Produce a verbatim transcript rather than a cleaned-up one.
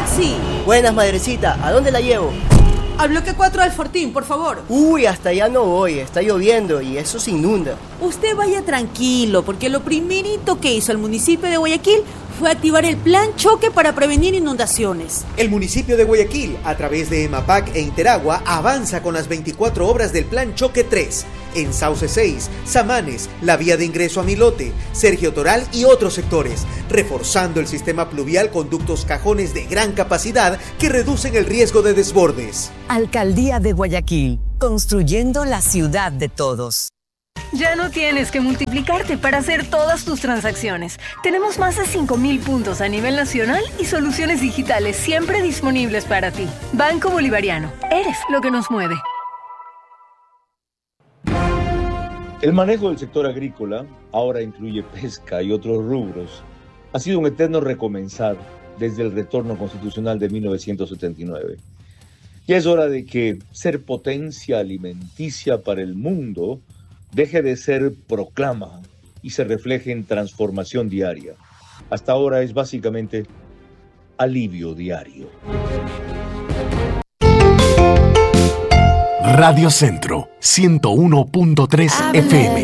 taxi! Buenas, madrecita. ¿A dónde la llevo? Al bloque cuatro del Fortín, por favor. Uy, hasta allá no voy. Está lloviendo y eso se inunda. Usted vaya tranquilo, porque lo primerito que hizo el municipio de Guayaquil fue activar el plan choque para prevenir inundaciones. El municipio de Guayaquil, a través de EMAPAC e Interagua, avanza con las veinticuatro obras del plan choque tres. En Sauce seis, Samanes, la vía de ingreso a Milote, Sergio Toral y otros sectores, reforzando el sistema pluvial con ductos cajones de gran capacidad que reducen el riesgo de desbordes. Alcaldía de Guayaquil, construyendo la ciudad de todos. Ya no tienes que multiplicarte para hacer todas tus transacciones. Tenemos más de cinco mil puntos a nivel nacional y soluciones digitales siempre disponibles para ti. Banco Bolivariano, eres lo que nos mueve. El manejo del sector agrícola, ahora incluye pesca y otros rubros, ha sido un eterno recomenzar desde el retorno constitucional de mil novecientos setenta y nueve. Ya es hora de que ser potencia alimenticia para el mundo deje de ser proclama y se refleje en transformación diaria. Hasta ahora es básicamente alivio diario. Radio Centro, ciento uno punto tres F M.